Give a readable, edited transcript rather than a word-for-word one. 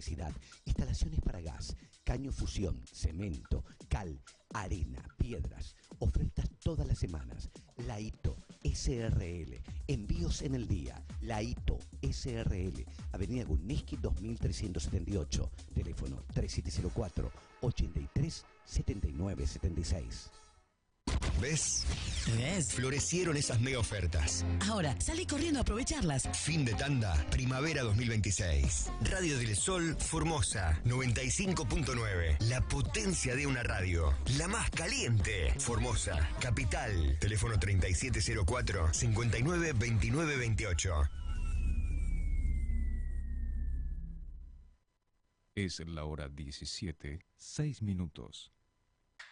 electricidad, instalaciones para gas, caño fusión, cemento, cal, arena, piedras. Ofertas todas las semanas. Laito SRL. Envíos en el día. Laito SRL. Avenida Gunniski 2378. Teléfono 3704 83 79 76. ¿Ves? ¿Ves? Florecieron esas mega ofertas. Ahora, salí corriendo a aprovecharlas. Fin de tanda, primavera 2026. Radio del Sol Formosa 95.9. La potencia de una radio. La más caliente. Formosa, capital. Teléfono 3704 59 29 28. Es la hora 17:06.